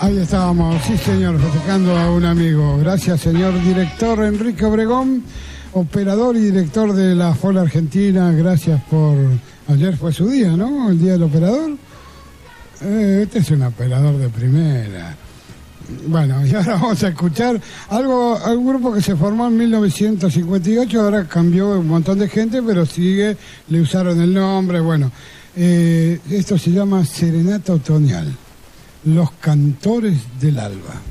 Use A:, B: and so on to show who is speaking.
A: Ahí estábamos, sí señor, festejando a un amigo. Gracias señor director Enrique Obregón, operador y director de la FOL Argentina. Gracias por... Ayer fue su día, ¿no? El día del operador. Este es un operador de primera. Bueno, y ahora vamos a escuchar algún grupo que se formó en 1958, ahora cambió un montón de gente, pero sigue, le usaron el nombre, bueno. Esto se llama Serenata Otoñal. Los Cantores del Alba.